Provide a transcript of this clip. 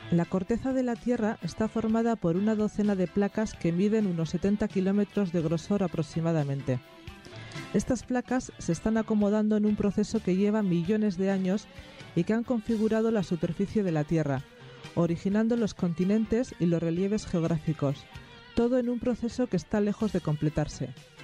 La corteza de la Tierra está formada por una docena de placas que miden unos 70 kilómetros de grosor aproximadamente. Estas placas se están acomodando en un proceso que lleva millones de años y que han configurado la superficie de la Tierra, originando los continentes y los relieves geográficos, todo en un proceso que está lejos de completarse.